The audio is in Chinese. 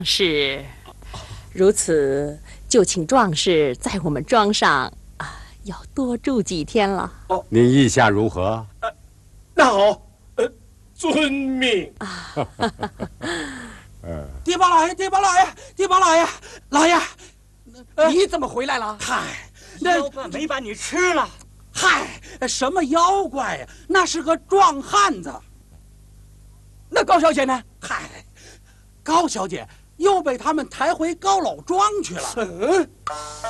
是，如此就请壮士在我们庄上要多住几天了。 哦，您意下如何？ 那好，遵命。 爹帮老爷，爹帮老爷，爹帮老爷，老爷， 你怎么回来了？ 嗨， 妖怪没把你吃了。 嗨，什么妖怪呀？那是个壮汉子。 那高小姐呢？ 嗨，高小姐又被他们抬回高老庄去了。